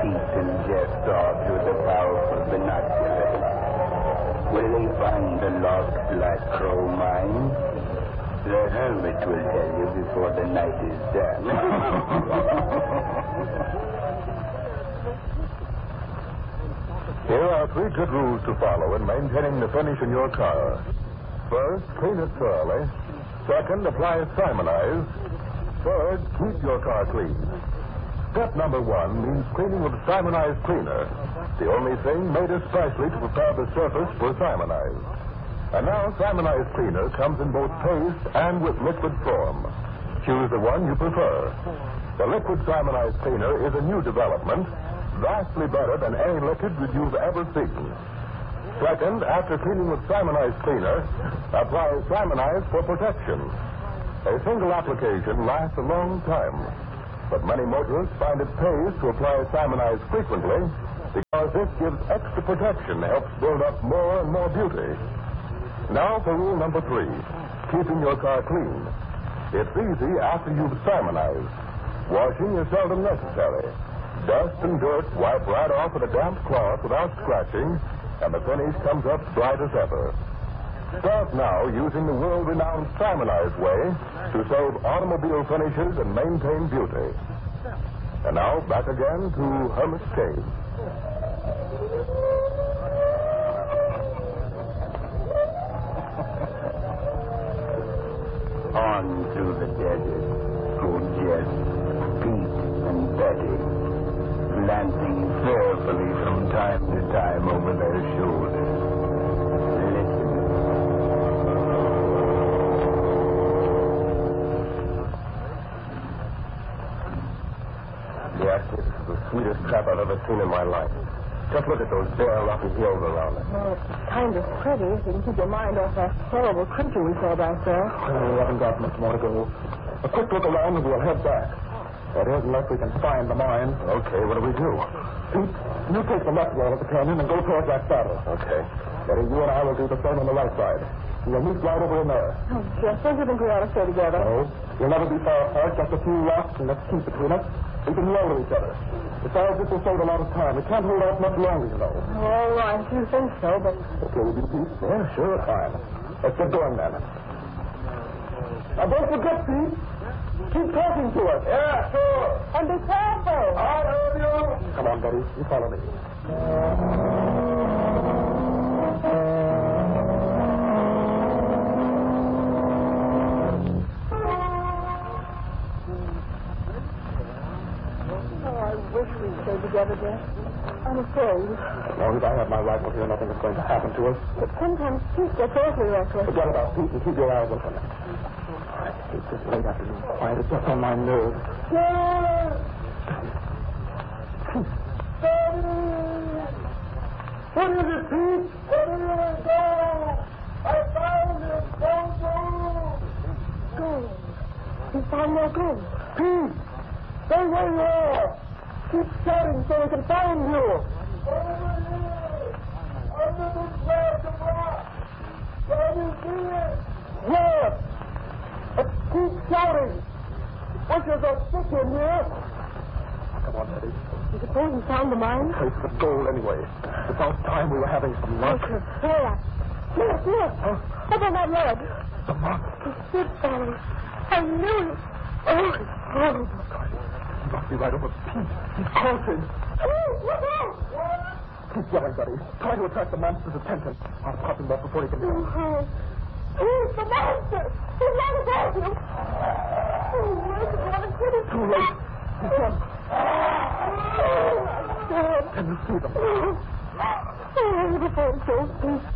Pete and Jeff Dodge with the powerful binoculars. Will they find the lost Black Crow mine? The hermit will tell you before the night is done. Here are 3 good rules to follow in maintaining the finish in your car. First, clean it thoroughly. Second, apply Simonize. Third, keep your car clean. Step number 1 means cleaning with Simonize Cleaner, the only thing made especially to prepare the surface for Simonize. And now Simonize Cleaner comes in both paste and with liquid form. Choose the one you prefer. The liquid Simonize Cleaner is a new development, vastly better than any liquid that you've ever seen. Second, after cleaning with Simonize Cleaner, apply Simonize for protection. A single application lasts a long time, but many motorists find it pays to apply Simonize frequently because this gives extra protection, helps build up more and more beauty. Now for rule number 3, keeping your car clean. It's easy after you've Simonized. Washing is seldom necessary. Dust and dirt wipe right off with a damp cloth without scratching, and the finish comes up bright as ever. Start now using the world-renowned Simonized way to save automobile finishes and maintain beauty. And now back again to Hermit's Cave. On through the desert go Jeff, Pete, and Betty, glancing fearfully from time to time over their shoulders. Listen. Yes, this is the sweetest trap I've ever seen in my life. Just look at those bare, rocky hills around it. Well, it's kind of pretty if you can keep your mind off that horrible creature we saw back there. Well, we haven't got much more to go. A quick look around and we'll head back. That is, unless we can find the mine. Okay, what do we do? Pete, you take the left wall of the canyon and go towards that saddle. Okay. Betty, you and I will do the same on the right side. We'll meet right over in there. Oh, Jeff, don't you think we ought to stay together? No. We'll never be far apart, just a few rocks and let's keep between us. We can yell to each other. Besides, this will save a lot of time. We can't hold out much longer, you know. All right, you think so, but... Okay with you, Pete? Yeah, sure, fine. Let's get going, then. Now, don't forget, Pete. Keep talking to us. Yeah, sure. And be careful. I heard you. Come on, Betty. You follow me. Stay together, Jeff. I'm afraid. As long as I have my rifle here, nothing is going to happen to us. But sometimes Pete gets awfully reckless. Forget about Pete and keep your eyes open. All right, it's this late afternoon. Quiet, it's just on my nerves. What is it, Pete? What is it? I found him. Gold. He found more gold. Pete! Stay where you are! Keep shouting so we can find you! Over here! Under this ledge of rock! Can you see it? Yes! But keep shouting! Bushes are thick in here! Come on, Betty. You suppose he found the mine? Place of gold, anyway. It's about time we were having some luck. I could hear that. Look! Huh? Up on that ledge. The mark. The ship battery. I knew it. Oh, it's horrible. He must be right over Pete. He's crouching. Look out! Keep yelling, Betty. Try to attract the monster's attention. I'll pop him up before he can come. He's the monster! He's not about him! Oh, where's he going to get it? Too late. He's gone. Oh, my God. Can you see them? Oh, before it goes, please.